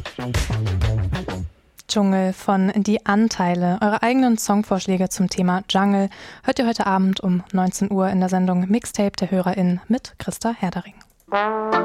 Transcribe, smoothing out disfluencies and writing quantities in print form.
Dschungel von Die Anteile. Eure eigenen Songvorschläge zum Thema Jungle hört ihr heute Abend um 19 Uhr in der Sendung Mixtape der HörerInnen mit Christa Herdering.